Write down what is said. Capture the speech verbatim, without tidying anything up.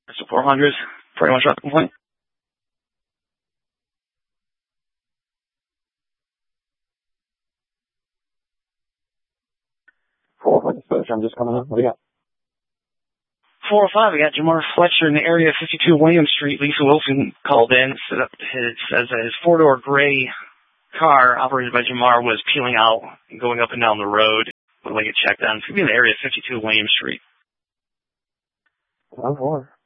So four hundred, pretty much at the point. Four, I'm just coming up. What do you got? four oh five, we got Jamar Fletcher in the area, fifty-two William Street. Lisa Wilson called in, set up his, says that his four-door gray car operated by Jamar was peeling out and going up and down the road. Would like it checked on. It's going to be in the area, fifty-two William Street. one four.